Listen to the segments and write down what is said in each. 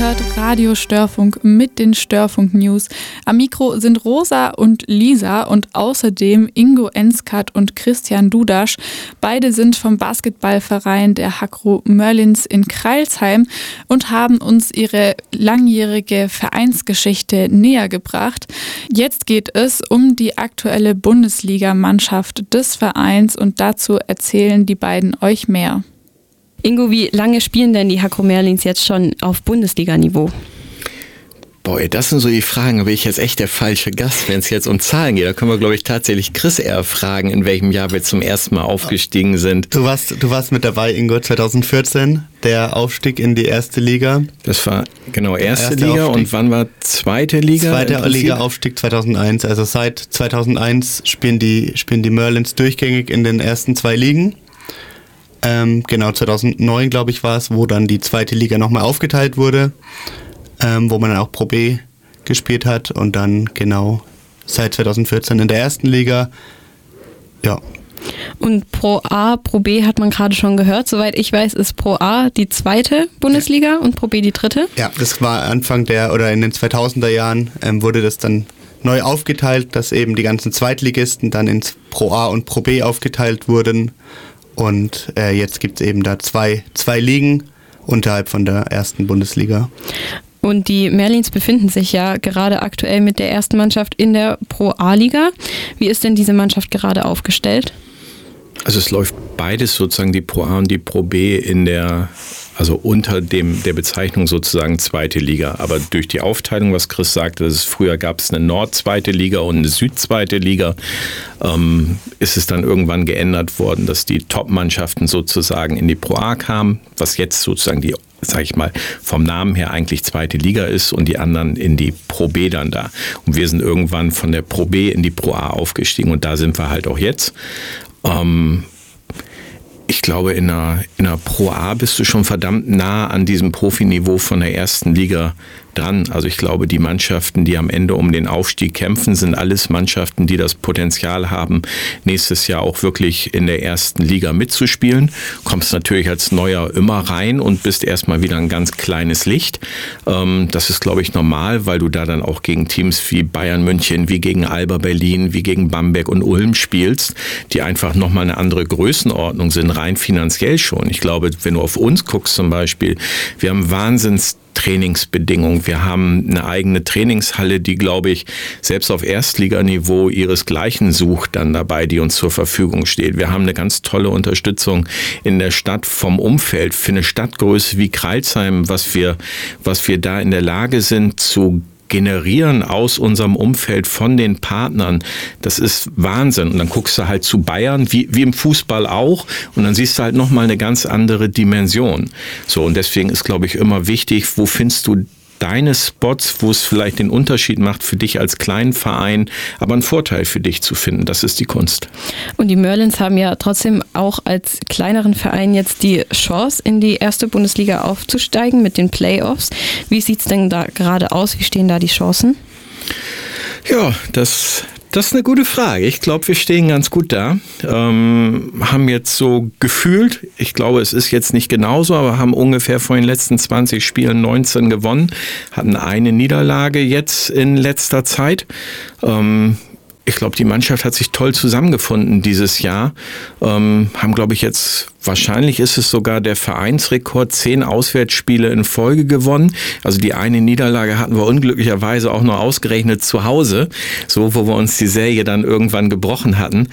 hört Radio Störfunk mit den Störfunk-News. Am Mikro sind Rosa und Lisa und außerdem Ingo Enskat und Christian Dudasch. Beide sind vom Basketballverein der Hakro Merlins in Crailsheim und haben uns ihre langjährige Vereinsgeschichte näher gebracht. Jetzt geht es um die aktuelle Bundesligamannschaft des Vereins und dazu erzählen die beiden euch mehr. Ingo, wie lange spielen denn die Hakro Merlins jetzt schon auf Bundesliga-Niveau? Boah, das sind so die Fragen, da bin ich jetzt echt der falsche Gast, wenn es jetzt um Zahlen geht. Da können wir, glaube ich, tatsächlich Chris eher fragen, in welchem Jahr wir zum ersten Mal aufgestiegen sind. Du warst mit dabei, Ingo, 2014, der Aufstieg in die erste Liga. Das war genau erste Liga. Aufstieg. Und wann war zweite Liga? Zweite Liga-Aufstieg 2001. Also seit 2001 spielen die Merlins durchgängig in den ersten zwei Ligen. Genau, 2009, glaube ich, war es, wo dann die zweite Liga nochmal aufgeteilt wurde, wo man dann auch Pro B gespielt hat und dann genau seit 2014 in der ersten Liga, ja. Und Pro A, Pro B hat man gerade schon gehört. Soweit ich weiß, ist Pro A die zweite Bundesliga und Pro B die dritte? Ja, das war Anfang in den 2000er Jahren wurde das dann neu aufgeteilt, dass eben die ganzen Zweitligisten dann ins Pro A und Pro B aufgeteilt wurden. Und jetzt gibt es eben da zwei Ligen unterhalb von der ersten Bundesliga. Und die Merlins befinden sich ja gerade aktuell mit der ersten Mannschaft in der Pro A-Liga. Wie ist denn diese Mannschaft gerade aufgestellt? Also es läuft beides sozusagen, die Pro A und die Pro B unter der Bezeichnung sozusagen zweite Liga. Aber durch die Aufteilung, was Chris sagte, früher gab es eine Nord-zweite Liga und eine Süd-zweite Liga, ist es dann irgendwann geändert worden, dass die Top-Mannschaften sozusagen in die Pro A kamen, was jetzt sozusagen die, sag ich mal, vom Namen her eigentlich zweite Liga ist und die anderen in die Pro B dann da. Und wir sind irgendwann von der Pro B in die Pro A aufgestiegen und da sind wir halt auch jetzt. Ich glaube, in einer Pro A bist du schon verdammt nah an diesem Profiniveau von der ersten Liga dran. Also ich glaube, die Mannschaften, die am Ende um den Aufstieg kämpfen, sind alles Mannschaften, die das Potenzial haben, nächstes Jahr auch wirklich in der ersten Liga mitzuspielen. Kommst natürlich als Neuer immer rein und bist erstmal wieder ein ganz kleines Licht. Das ist, glaube ich, normal, weil du da dann auch gegen Teams wie Bayern München, wie gegen Alba Berlin, wie gegen Bamberg und Ulm spielst, die einfach nochmal eine andere Größenordnung sind, rein finanziell schon. Ich glaube, wenn du auf uns guckst zum Beispiel, wir haben Trainingsbedingungen. Wir haben eine eigene Trainingshalle, die, glaube ich, selbst auf Erstliganiveau ihresgleichen sucht dann dabei, die uns zur Verfügung steht. Wir haben eine ganz tolle Unterstützung in der Stadt vom Umfeld für eine Stadtgröße wie Crailsheim, was wir da in der Lage sind zu generieren aus unserem Umfeld von den Partnern, das ist Wahnsinn. Und dann guckst du halt zu Bayern, wie im Fußball auch, und dann siehst du halt nochmal eine ganz andere Dimension. So, und deswegen ist, glaube ich, immer wichtig, wo findest du deine Spots, wo es vielleicht den Unterschied macht für dich als kleinen Verein, aber einen Vorteil für dich zu finden. Das ist die Kunst. Und die Merlins haben ja trotzdem auch als kleineren Verein jetzt die Chance, in die erste Bundesliga aufzusteigen mit den Playoffs. Wie sieht es denn da gerade aus? Wie stehen da die Chancen? Ja, das ist eine gute Frage. Ich glaube, wir stehen ganz gut da. Haben jetzt so gefühlt, ich glaube, es ist jetzt nicht genauso, aber haben ungefähr vor den letzten 20 Spielen 19 gewonnen, hatten eine Niederlage jetzt in letzter Zeit. Ich glaube, die Mannschaft hat sich toll zusammengefunden dieses Jahr. Haben, glaube ich, jetzt, wahrscheinlich ist es sogar der Vereinsrekord, 10 Auswärtsspiele in Folge gewonnen. Also die eine Niederlage hatten wir unglücklicherweise auch noch ausgerechnet zu Hause, so wo wir uns die Serie dann irgendwann gebrochen hatten.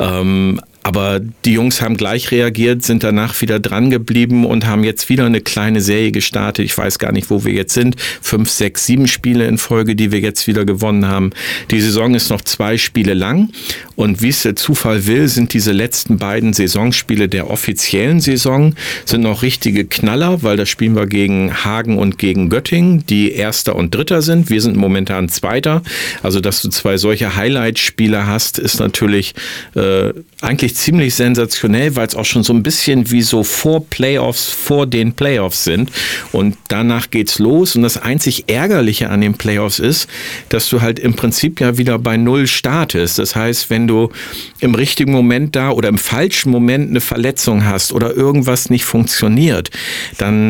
Aber die Jungs haben gleich reagiert, sind danach wieder dran geblieben und haben jetzt wieder eine kleine Serie gestartet. Ich weiß gar nicht, wo wir jetzt sind. 5, 6, 7 Spiele in Folge, die wir jetzt wieder gewonnen haben. Die Saison ist noch 2 Spiele lang. Und wie es der Zufall will, sind diese letzten beiden Saisonspiele der offiziellen Saison sind noch richtige Knaller, weil da spielen wir gegen Hagen und gegen Göttingen, die Erster und Dritter sind. Wir sind momentan Zweiter. Also, dass du 2 solche Highlight-Spiele hast, ist natürlich eigentlich ziemlich sensationell, weil es auch schon so ein bisschen wie so vor den Playoffs sind. Und danach geht's los. Und das einzig Ärgerliche an den Playoffs ist, dass du halt im Prinzip ja wieder bei Null startest. Das heißt, wenn du im richtigen Moment da oder im falschen Moment eine Verletzung hast oder irgendwas nicht funktioniert, dann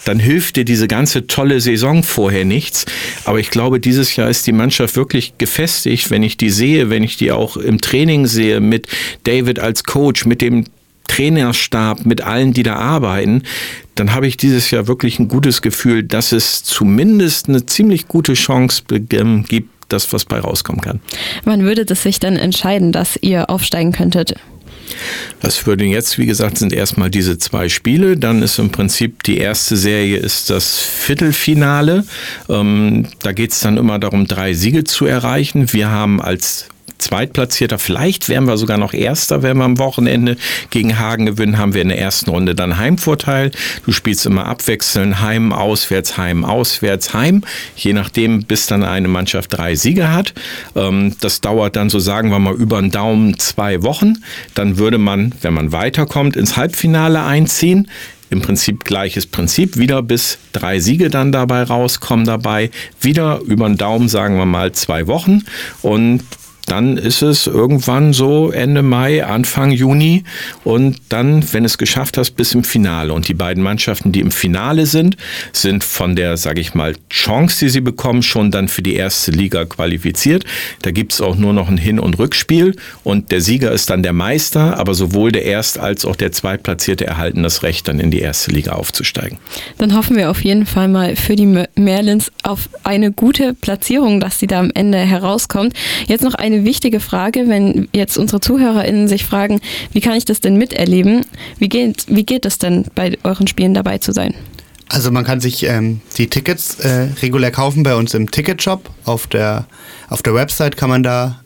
dann hilft dir diese ganze tolle Saison vorher nichts. Aber ich glaube, dieses Jahr ist die Mannschaft wirklich gefestigt, wenn ich die sehe, wenn ich die auch im Training sehe, mit David als Coach, mit dem Trainerstab, mit allen, die da arbeiten, dann habe ich dieses Jahr wirklich ein gutes Gefühl, dass es zumindest eine ziemlich gute Chance gibt, dass was bei rauskommen kann. Wann würde das sich dann entscheiden, dass ihr aufsteigen könntet? Das würde jetzt, wie gesagt, sind erstmal diese 2 Spiele. Dann ist im Prinzip die erste Serie ist das Viertelfinale. Da geht es dann immer darum, 3 Siege zu erreichen. Wir haben als Zweitplatzierter, vielleicht wären wir sogar noch Erster, wenn wir am Wochenende gegen Hagen gewinnen, haben wir in der ersten Runde dann Heimvorteil. Du spielst immer abwechselnd, Heim, Auswärts, Heim, Auswärts, Heim. Je nachdem, bis dann eine Mannschaft 3 Siege hat. Das dauert dann, so sagen wir mal, über den Daumen 2 Wochen. Dann würde man, wenn man weiterkommt, ins Halbfinale einziehen. Im Prinzip gleiches Prinzip, wieder bis 3 Siege dann dabei rauskommen dabei. Wieder über den Daumen, sagen wir mal, 2 Wochen. Und dann ist es irgendwann so Ende Mai, Anfang Juni und dann, wenn es geschafft hast, bis im Finale. Und die beiden Mannschaften, die im Finale sind von der, sage ich mal, Chance, die sie bekommen, schon dann für die erste Liga qualifiziert. Da gibt es auch nur noch ein Hin- und Rückspiel und der Sieger ist dann der Meister, aber sowohl der Erst- als auch der Zweitplatzierte erhalten das Recht, dann in die erste Liga aufzusteigen. Dann hoffen wir auf jeden Fall mal für die Merlins auf eine gute Platzierung, dass sie da am Ende herauskommt. Jetzt noch eine wichtige Frage, wenn jetzt unsere ZuhörerInnen sich fragen, wie kann ich das denn miterleben? Wie geht es denn, bei euren Spielen dabei zu sein? Also man kann sich die Tickets regulär kaufen bei uns im Ticketshop. Auf der Website kann man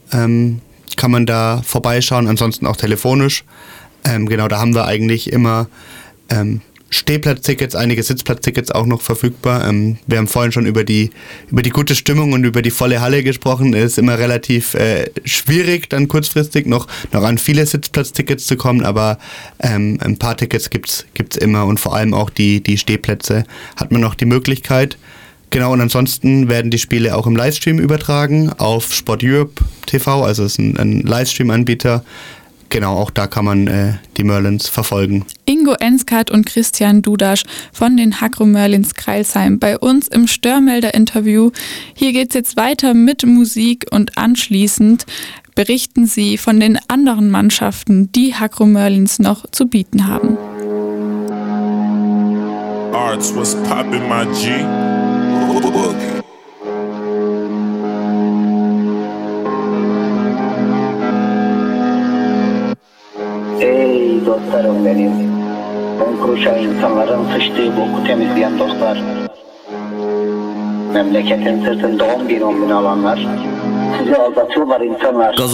da vorbeischauen, ansonsten auch telefonisch. Genau, da haben wir eigentlich immer Stehplatztickets, einige Sitzplatztickets auch noch verfügbar. Wir haben vorhin schon über die gute Stimmung und über die volle Halle gesprochen. Es ist immer relativ schwierig, dann kurzfristig noch an viele Sitzplatztickets zu kommen, aber ein paar Tickets gibt's immer und vor allem auch die Stehplätze hat man noch die Möglichkeit. Genau, und ansonsten werden die Spiele auch im Livestream übertragen auf Sport Europe TV, also es ist ein Livestream-Anbieter. Genau, auch da kann man die Merlins verfolgen. Ingo Enskat und Christian Dudasch von den Hakro Merlins Crailsheim bei uns im Störmelder-Interview. Hier geht's jetzt weiter mit Musik und anschließend berichten sie von den anderen Mannschaften, die Hakro Merlins noch zu bieten haben. Arts, what's poppin', my G? Ey dostlarım benim, on kuruşa insanların sıçtığı boku temizleyen dostlar. Memleketin sırtında 10 bin alanlar, sizi aldatıyorlar insanlar.